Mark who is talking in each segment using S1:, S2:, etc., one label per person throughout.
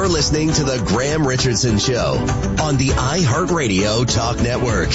S1: You're listening to the Graham Richardson Show on the iHeartRadio Talk Network.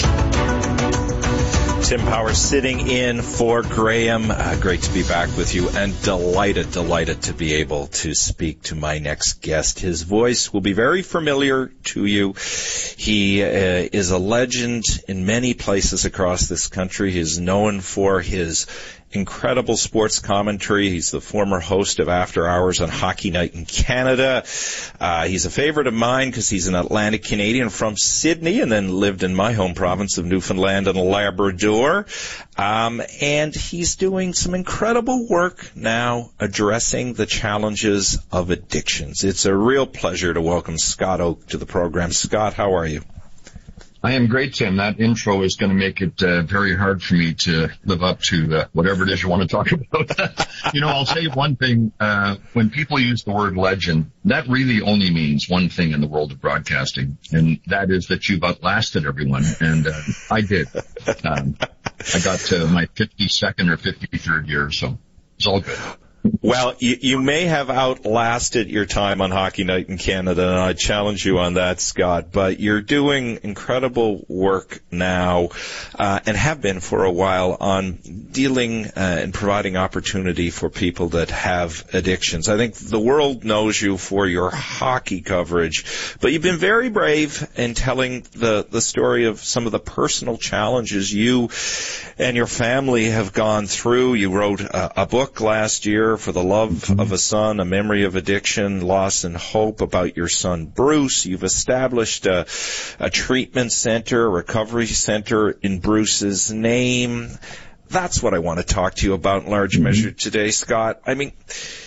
S2: Tim Power sitting in for Graham. Great to be back with you, and delighted to be able to speak to my next guest. His voice will be very familiar to you. He is a legend in many places across this country. He is known for his incredible sports commentary. He's the former host of After Hours on Hockey Night in Canada. He's a favorite of mine because he's an Atlantic Canadian from Sydney and then lived in my home province of Newfoundland and Labrador. And he's doing some incredible work now addressing the challenges of addictions. It's a real pleasure to welcome Scott Oake to the program. Scott, how are you?
S3: I am great, Tim. That intro is going to make it very hard for me to live up to whatever it is you want to talk about. I'll say one thing. When people use the word legend, that really only means one thing in the world of broadcasting, and that is that you've outlasted everyone. And I did. I got to my 52nd or 53rd year, so it's all good.
S2: Well, you may have outlasted your time on Hockey Night in Canada, and I challenge you on that, Scott, but you're doing incredible work now, and have been for a while, on dealing and providing opportunity for people that have addictions. I think the world knows you for your hockey coverage, but you've been very brave in telling the story of some of the personal challenges you and your family have gone through. You wrote a book last year, For the Love of a Son, A Memory of Addiction, Loss and Hope, about your son Bruce. You've established a treatment center, a recovery center in Bruce's name. That's what I want to talk to you about in large measure today, Scott. I mean,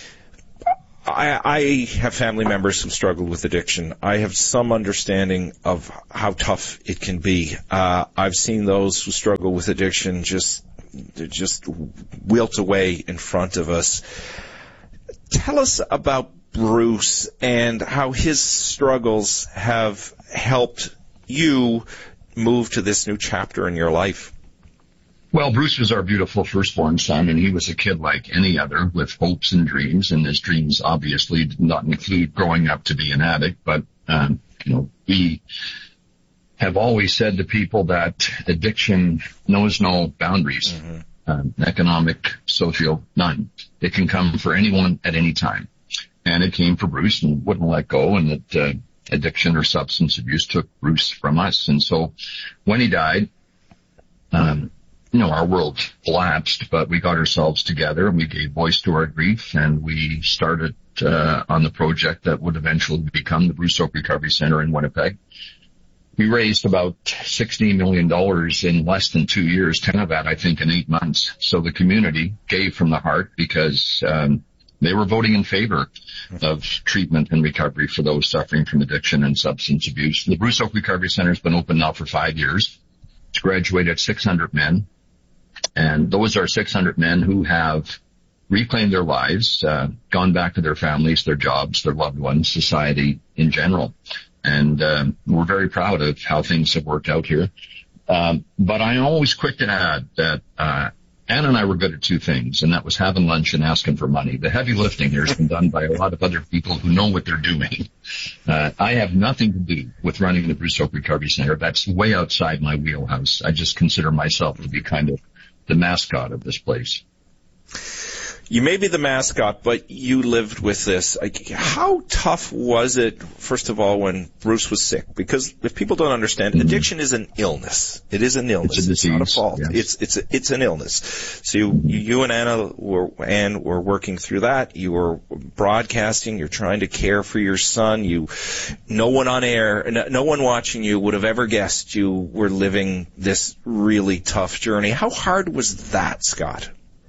S2: I have family members who struggle with addiction. I have some understanding of how tough it can be. I've seen those who struggle with addiction just wilt away in front of us. Tell us about Bruce and how his struggles have helped you move to this new chapter in your life.
S3: Well, Bruce was our beautiful firstborn son, and he was a kid like any other with hopes and dreams, and his dreams obviously did not include growing up to be an addict, but, we have always said to people that addiction knows no boundaries, economic, social, none. It can come for anyone at any time. And it came for Bruce and wouldn't let go, and that addiction or substance abuse took Bruce from us. And so when he died, our world collapsed, but we got ourselves together and we gave voice to our grief, and we started on the project that would eventually become the Bruce Oake Recovery Center in Winnipeg. We raised about $16 million in less than 2 years, 10 of that, I think, in 8 months. So the community gave from the heart because they were voting in favor of treatment and recovery for those suffering from addiction and substance abuse. The Bruce Oake Recovery Center has been open now for 5 years. It's graduated 600 men. And those are 600 men who have reclaimed their lives, gone back to their families, their jobs, their loved ones, society in general. And we're very proud of how things have worked out here. But I'm always quick to add that Anna and I were good at two things, and that was having lunch and asking for money. The heavy lifting here has been done by a lot of other people who know what they're doing. I have nothing to do with running the Bruce Oake Recovery Center. That's way outside my wheelhouse. I just consider myself to be kind of the mascot of this place.
S2: You may be the mascot, but you lived with this. How tough was it, first of all, when Bruce was sick? Because if people don't understand, addiction is an illness. It is an illness.
S3: It's a disease.
S2: It's not a fault.
S3: Yes.
S2: It's an illness. So you and Anna were working through that. You were broadcasting. You're trying to care for your son. No one on air, no one watching you would have ever guessed you were living this really tough journey. How hard was that, Scott?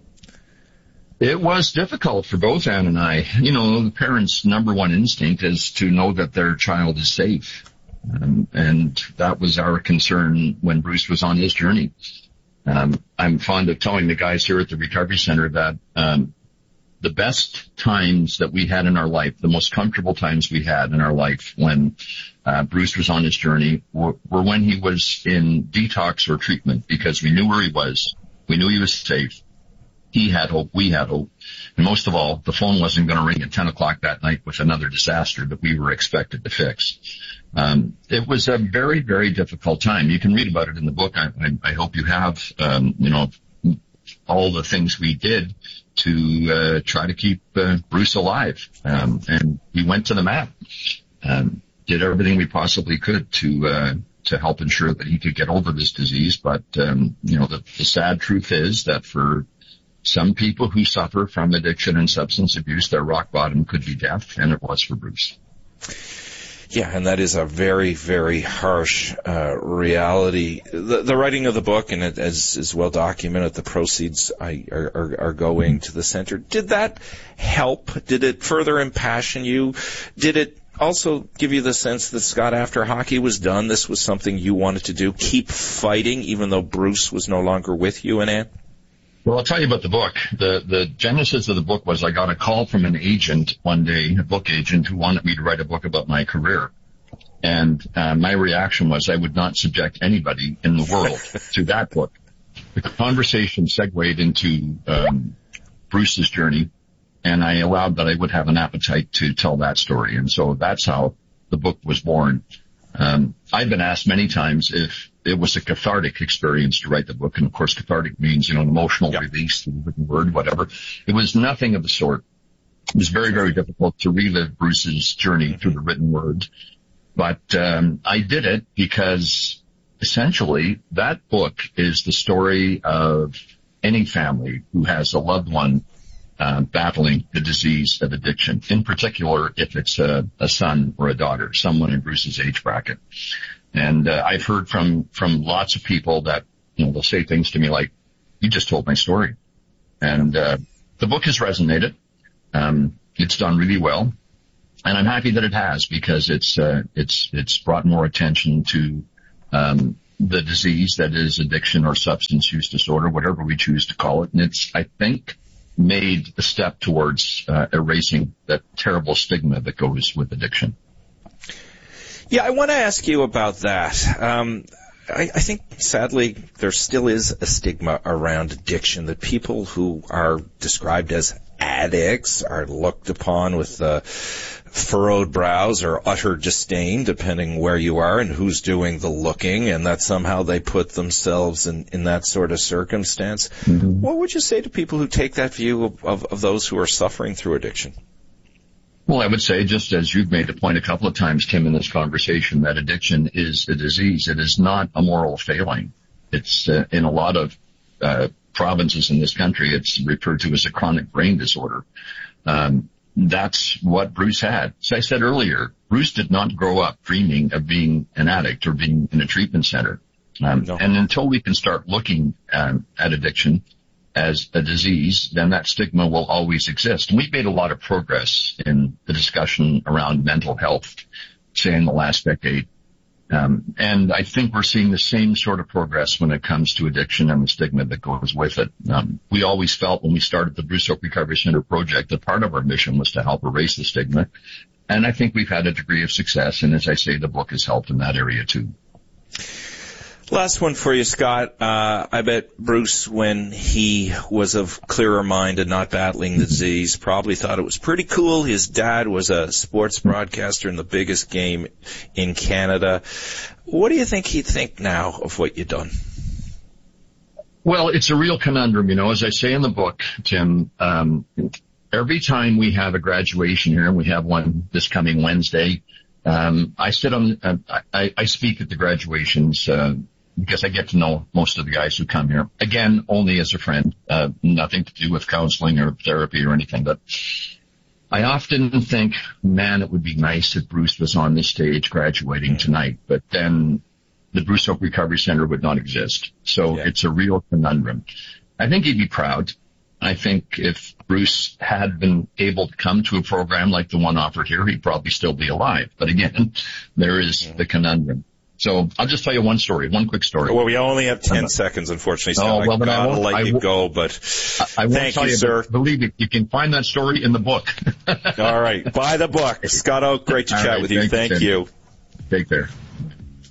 S3: It was difficult for both Anne and I. The parents' number one instinct is to know that their child is safe. And that was our concern when Bruce was on his journey. I'm fond of telling the guys here at the Recovery Center that the best times that we had in our life, the most comfortable times we had in our life when Bruce was on his journey were when he was in detox or treatment, because we knew where he was. We knew he was safe. He had hope. We had hope. And most of all, the phone wasn't going to ring at 10 o'clock that night with another disaster that we were expected to fix. It was a very, very difficult time. You can read about it in the book. I hope you have, all the things we did to try to keep Bruce alive. And we went to the mat, did everything we possibly could to help ensure that he could get over this disease. But, the sad truth is that for some people who suffer from addiction and substance abuse, their rock bottom could be death, and it was for Bruce.
S2: Yeah, and that is a very, very harsh reality. The writing of the book, and it is well documented, the proceeds are going to the center. Did that help? Did it further impassion you? Did it also give you the sense that, Scott, after hockey was done, this was something you wanted to do, keep fighting, even though Bruce was no longer with you and Ann?
S3: Well, I'll tell you about the book. The genesis of the book was I got a call from an agent one day, a book agent, who wanted me to write a book about my career. And my reaction was I would not subject anybody in the world to that book. The conversation segued into Bruce's journey, and I allowed that I would have an appetite to tell that story. And so that's how the book was born. I've been asked many times if it was a cathartic experience to write the book. And of course, cathartic means, an emotional release through the written word, whatever. It was nothing of the sort. It was very, very difficult to relive Bruce's journey through the written word. But I did it because essentially that book is the story of any family who has a loved one battling the disease of addiction, in particular if it's a son or a daughter, someone in Bruce's age bracket. And I've heard from lots of people that, they'll say things to me like, you just told my story. And the book has resonated. It's done really well. And I'm happy that it has, because it's brought more attention to the disease that is addiction or substance use disorder, whatever we choose to call it. And it's, I think, made a step towards erasing that terrible stigma that goes with addiction.
S2: Yeah, I want to ask you about that. I think, sadly, there still is a stigma around addiction, that people who are described as addicts are looked upon with furrowed brows or utter disdain, depending where you are and who's doing the looking, and that somehow they put themselves in that sort of circumstance. Mm-hmm. What would you say to people who take that view of those who are suffering through addiction?
S3: Well, I would say, just as you've made the point a couple of times, Tim, in this conversation, that addiction is a disease. It is not a moral failing. It's in a lot of provinces in this country, it's referred to as a chronic brain disorder. That's what Bruce had. As I said earlier, Bruce did not grow up dreaming of being an addict or being in a treatment center. No. And until we can start looking at addiction as a disease, then that stigma will always exist. And we've made a lot of progress in the discussion around mental health, say, in the last decade. And I think we're seeing the same sort of progress when it comes to addiction and the stigma that goes with it. We always felt when we started the Bruce Hope Recovery Center project that part of our mission was to help erase the stigma. And I think we've had a degree of success. And as I say, the book has helped in that area too.
S2: Last one for you, Scott. I bet Bruce, when he was of clearer mind and not battling the disease, probably thought it was pretty cool. His dad was a sports broadcaster in the biggest game in Canada. What do you think he'd think now of what you've done?
S3: Well, it's a real conundrum, as I say in the book, Tim. Every time we have a graduation here, and we have one this coming Wednesday, I speak at the graduations, because I get to know most of the guys who come here. Again, only as a friend, nothing to do with counseling or therapy or anything. But I often think, man, it would be nice if Bruce was on this stage graduating tonight. But then the Bruce Hope Recovery Center would not exist. So It's a real conundrum. I think he'd be proud. I think if Bruce had been able to come to a program like the one offered here, he'd probably still be alive. But again, there is the conundrum. So I'll just tell you one quick story.
S2: Well, we only have 10 seconds, unfortunately, so I gotta let you go, but
S3: I won't
S2: thank
S3: tell
S2: you, sir.
S3: Believe me, you can find that story in the book.
S2: All right. Buy the book. Scott Oake, great to chat with you. Thank you.
S3: Take care.